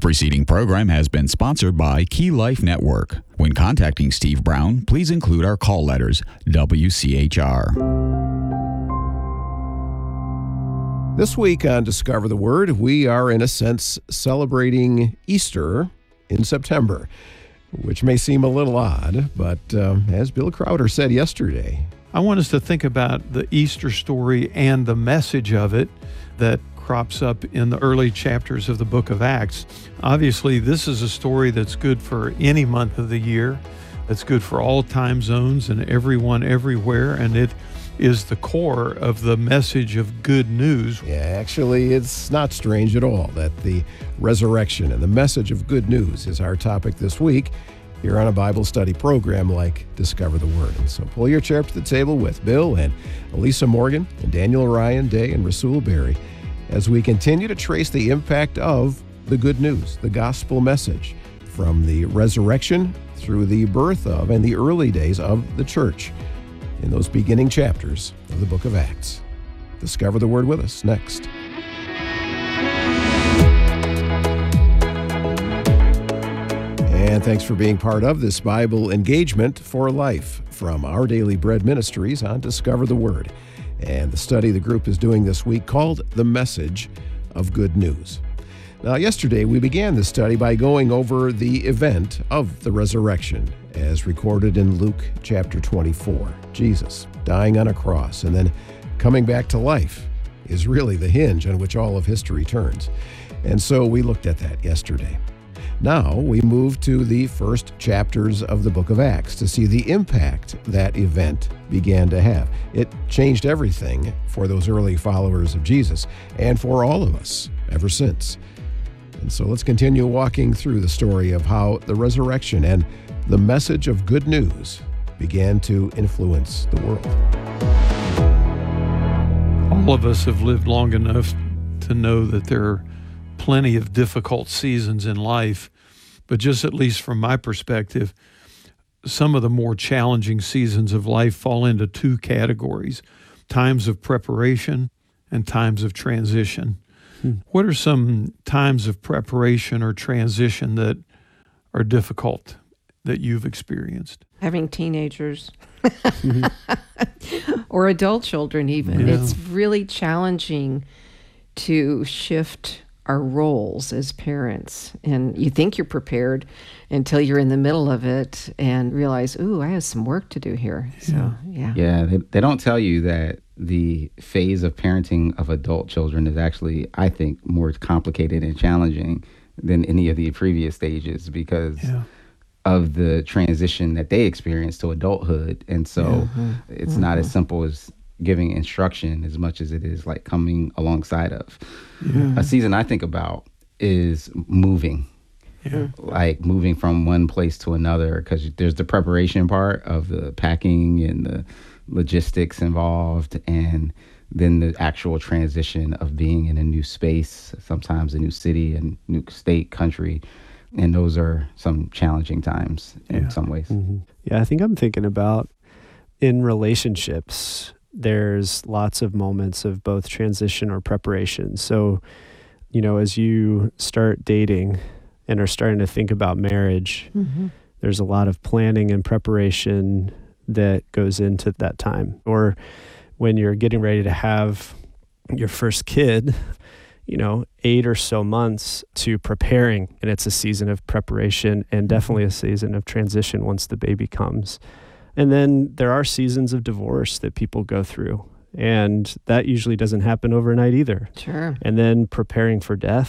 preceding program has been sponsored by Key Life Network. When contacting Steve Brown, please include our call letters, WCHR. This week on Discover the Word, we are in a sense celebrating Easter in September, which may seem a little odd, but as Bill Crowder said yesterday, I want us to think about the Easter story and the message of it that crops up in the early chapters of the book of Acts. Obviously, this is a story that's good for any month of the year. It's good for all time zones and everyone everywhere, and it is the core of the message of good news. Yeah, actually, it's not strange at all that the resurrection and the message of good news is our topic this week here on a Bible study program like Discover the Word. And so pull your chair up to the table with Bill and Elisa Morgan and Daniel Ryan Day and Rasul Berry as we continue to trace the impact of the good news, the gospel message, from the resurrection through the birth of and the early days of the church in those beginning chapters of the book of Acts. Discover the Word with us next. And thanks for being part of this Bible engagement for life from Our Daily Bread Ministries on Discover the Word, and the study the group is doing this week called The Message of Good News. Now, yesterday we began this study by going over the event of the resurrection as recorded in Luke chapter 24. Jesus dying on a cross and then coming back to life is really the hinge on which all of history turns. And so we looked at that yesterday. Now we move to the first chapters of the book of Acts to see the impact that event began to have. It changed everything for those early followers of Jesus and for all of us ever since. And so let's continue walking through the story of how the resurrection and the message of good news began to influence the world. All of us have lived long enough to know that there are plenty of difficult seasons in life, but just at least from my perspective, some of the more challenging seasons of life fall into two categories: times of preparation and times of transition. What are some times of preparation or transition that are difficult that you've experienced? Having teenagers or adult children even. Yeah. It's really challenging to shift our roles as parents. And you think you're prepared until you're in the middle of it and realize, ooh, I have some work to do here. So, yeah. Yeah, they don't tell you that the phase of parenting of adult children is actually, I think, more complicated and challenging than any of the previous stages because of the transition that they experience to adulthood. And so it's not as simple as giving instruction as much as it is like coming alongside of. A season I think about is moving. Like moving from one place to another, because there's the preparation part of the packing and the logistics involved, and then the actual transition of being in a new space, sometimes a new city and new state, country. And those are some challenging times in some ways. Yeah, I think I'm thinking about in relationships, there's lots of moments of both transition or preparation. So, you know, as you start dating and are starting to think about marriage, there's a lot of planning and preparation that goes into that time. Or when you're getting ready to have your first kid, 8 or so months to preparing, and it's a season of preparation and definitely a season of transition once the baby comes. And then there are seasons of divorce that people go through, and that usually doesn't happen overnight either. Sure. And then preparing for death